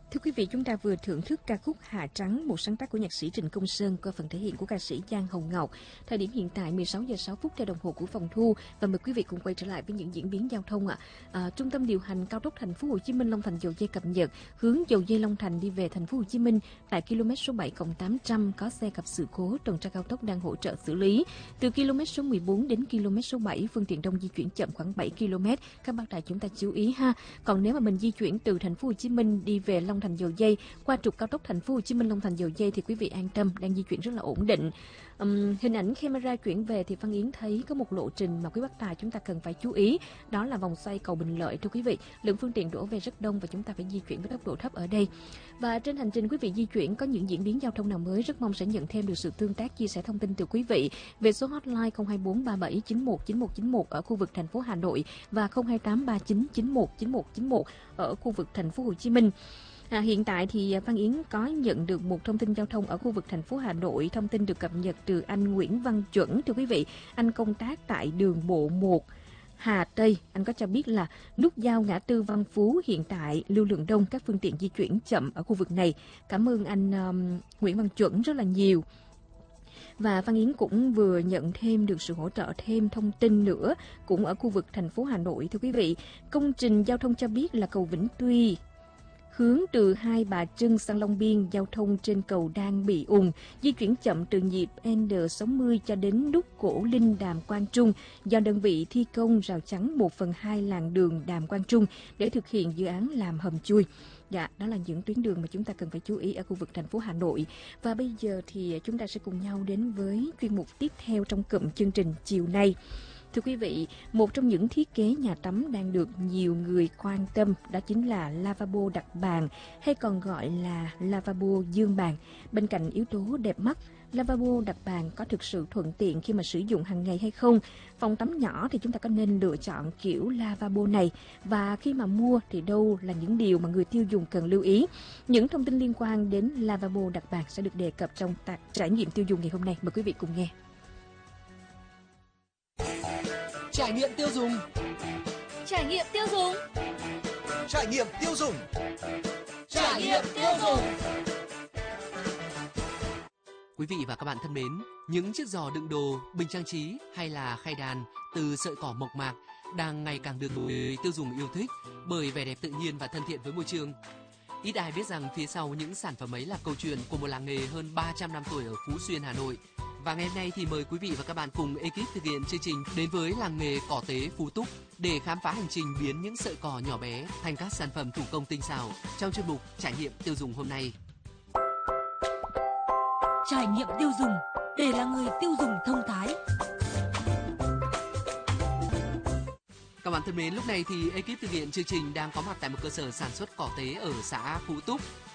Thưa quý vị, chúng ta vừa thưởng thức ca khúc Hạ Trắng, một sáng tác của nhạc sĩ Trịnh Công Sơn qua phần thể hiện của ca sĩ Giang Hồng Ngọc. Thời điểm hiện tại 16 giờ 6 phút theo đồng hồ của phòng thu, và mời quý vị cùng quay trở lại với những diễn biến giao thông ạ. Trung tâm điều hành cao tốc Thành phố Hồ Chí Minh Long Thành Dầu Dây cập nhật hướng Dầu Dây Long Thành đi về Thành phố Hồ Chí Minh tại km số 7+800 có xe gặp sự cố, tuần tra cao tốc đang hỗ trợ xử lý. Từ km số 14 đến km số 7, phương tiện đông di chuyển chậm khoảng 7 km. Các bác tài chúng ta chú ý ha. Còn nếu mà mình di chuyển từ Thành phố Hồ Chí Minh đi về Long Thành Dầu Dây qua trục cao tốc Thành phố Hồ Chí Minh Long Thành Dầu Dây thì quý vị an tâm, đang di chuyển rất là ổn định. Hình ảnh camera chuyển về thì Phan Yến thấy có một lộ trình mà quý bác tài chúng ta cần phải chú ý, đó là vòng xoay cầu Bình Lợi. Thưa quý vị, lượng phương tiện đổ về rất đông và chúng ta phải di chuyển với tốc độ thấp ở đây. Và trên hành trình quý vị di chuyển có những diễn biến giao thông nào mới, rất mong sẽ nhận thêm được sự tương tác, chia sẻ thông tin từ quý vị về số hotline 02437919191 ở khu vực thành phố Hà Nội và 02839919191 ở khu vực Thành phố Hồ Chí Minh. Hiện tại thì Phan Yến có nhận được một thông tin giao thông ở khu vực thành phố Hà Nội. Thông tin được cập nhật từ anh Nguyễn Văn Chuẩn. Thưa quý vị, anh công tác tại đường bộ 1 Hà Tây. Anh có cho biết là nút giao ngã tư Văn Phú hiện tại lưu lượng đông, các phương tiện di chuyển chậm ở khu vực này. Cảm ơn anh Nguyễn Văn Chuẩn rất là nhiều. Và Phan Yến cũng vừa nhận thêm được sự hỗ trợ thêm thông tin nữa cũng ở khu vực thành phố Hà Nội. Thưa quý vị, công trình giao thông cho biết là cầu Vĩnh Tuy hướng từ Hai Bà Trưng sang Long Biên, giao thông trên cầu đang bị ùn, di chuyển chậm từ nhịp N60 cho đến nút Cổ Linh Đàm Quang Trung do đơn vị thi công rào chắn 1/2 làn đường Đàm Quang Trung để thực hiện dự án làm hầm chui. Dạ, đó là những tuyến đường mà chúng ta cần phải chú ý ở khu vực thành phố Hà Nội. Và bây giờ thì chúng ta sẽ cùng nhau đến với chuyên mục tiếp theo trong cụm chương trình chiều nay. Thưa quý vị, một trong những thiết kế nhà tắm đang được nhiều người quan tâm đó chính là lavabo đặt bàn, hay còn gọi là lavabo giường bàn. Bên cạnh yếu tố đẹp mắt, lavabo đặt bàn có thực sự thuận tiện khi mà sử dụng hàng ngày hay không? Phòng tắm nhỏ thì chúng ta có nên lựa chọn kiểu lavabo này? Và khi mà mua thì đâu là những điều mà người tiêu dùng cần lưu ý? Những thông tin liên quan đến lavabo đặt bàn sẽ được đề cập trong trải nghiệm tiêu dùng ngày hôm nay. Mời quý vị cùng nghe. Trải nghiệm tiêu dùng. Trải nghiệm tiêu dùng. Trải nghiệm tiêu dùng. Trải nghiệm tiêu dùng. Quý vị và các bạn thân mến, những chiếc giò đựng đồ, bình trang trí hay là khay đàn từ sợi cỏ mộc mạc đang ngày càng được người tiêu dùng yêu thích bởi vẻ đẹp tự nhiên và thân thiện với môi trường. Ít ai biết rằng phía sau những sản phẩm ấy là câu chuyện của một làng nghề hơn 300 năm tuổi ở Phú Xuyên, Hà Nội. Và ngày hôm nay thì mời quý vị và các bạn cùng ekip thực hiện chương trình đến với làng nghề cỏ tế Phú Túc để khám phá hành trình biến những sợi cỏ nhỏ bé thành các sản phẩm thủ công tinh xảo trong chuyên mục Trải nghiệm tiêu dùng hôm nay. Trải nghiệm tiêu dùng để là người tiêu dùng thông thái. Các bạn thân mến, lúc này thì ekip thực hiện chương trình đang có mặt tại một cơ sở sản xuất cỏ tế ở xã Phú Túc.